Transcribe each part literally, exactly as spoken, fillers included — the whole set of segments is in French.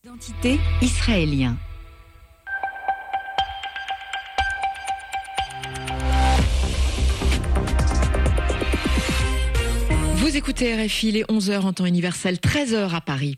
Identité israélien. Vous écoutez R F I, il est onze heures en temps universel, treize heures à Paris.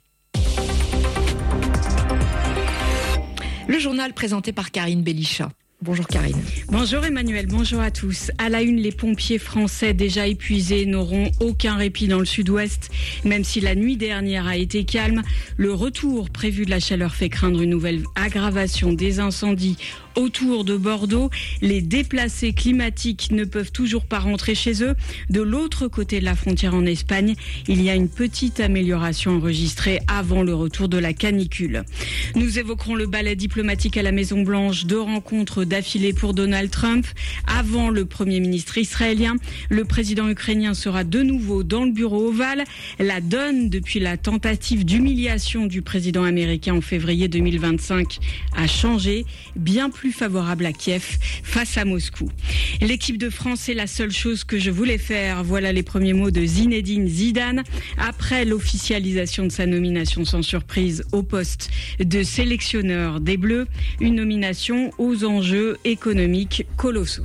Le journal présenté par Karine Belichat. Bonjour Karine. Bonjour Emmanuel, bonjour à tous. À la une, les pompiers français déjà épuisés n'auront aucun répit dans le sud-ouest. Même si la nuit dernière a été calme, le retour prévu de la chaleur fait craindre une nouvelle aggravation des incendies autour de Bordeaux. Les déplacés climatiques ne peuvent toujours pas rentrer chez eux. De l'autre côté de la frontière en Espagne, il y a une petite amélioration enregistrée avant le retour de la canicule. Nous évoquerons le ballet diplomatique à la Maison-Blanche, deux rencontres d'affilée pour Donald Trump. Avant le Premier ministre israélien, le président ukrainien sera de nouveau dans le bureau ovale. La donne depuis la tentative d'humiliation du président américain en février deux mille vingt-cinq a changé, bien plus plus favorable à Kiev face à Moscou. L'équipe de France est la seule chose que je voulais faire. Voilà les premiers mots de Zinedine Zidane après l'officialisation de sa nomination sans surprise au poste de sélectionneur des Bleus. Une nomination aux enjeux économiques colossaux.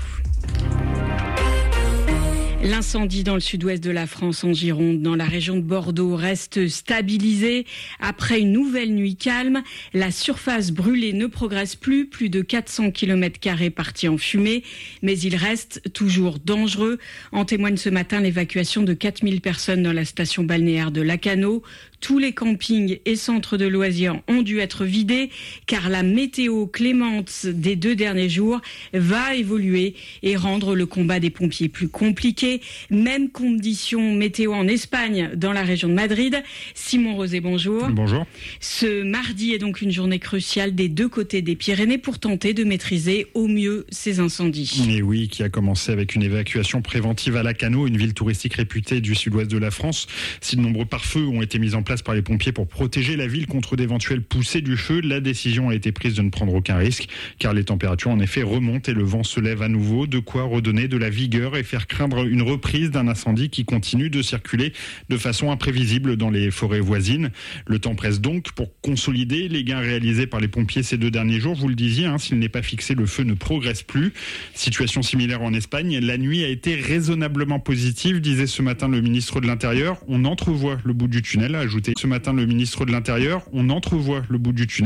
L'incendie dans le sud-ouest de la France, en Gironde, dans la région de Bordeaux, reste stabilisé. Après une nouvelle nuit calme, la surface brûlée ne progresse plus. Plus de quatre cents kilomètres carrés partis en fumée, mais il reste toujours dangereux. En témoigne ce matin l'évacuation de quatre mille personnes dans la station balnéaire de Lacanau. Tous les campings et centres de loisirs ont dû être vidés car la météo clémente des deux derniers jours va évoluer et rendre le combat des pompiers plus compliqué. Même conditions météo en Espagne, dans la région de Madrid. Simon Rosé, bonjour. Bonjour. Ce mardi est donc une journée cruciale des deux côtés des Pyrénées pour tenter de maîtriser au mieux ces incendies. Et oui, qui a commencé avec une évacuation préventive à Lacanau, une ville touristique réputée du sud-ouest de la France. Si de nombreux pare-feux ont été mis en place par les pompiers pour protéger la ville contre d'éventuelles poussées du feu, la décision a été prise de ne prendre aucun risque, car les températures en effet remontent et le vent se lève à nouveau, de quoi redonner de la vigueur et faire craindre une reprise d'un incendie qui continue de circuler de façon imprévisible dans les forêts voisines. Le temps presse donc pour consolider les gains réalisés par les pompiers ces deux derniers jours. Vous le disiez, hein, s'il n'est pas fixé, le feu ne progresse plus. Situation similaire en Espagne. La nuit a été raisonnablement positive, disait ce matin le ministre de l'Intérieur. On entrevoit le bout du tunnel, a ajouté ce matin le ministre de l'Intérieur. On entrevoit le bout du tunnel.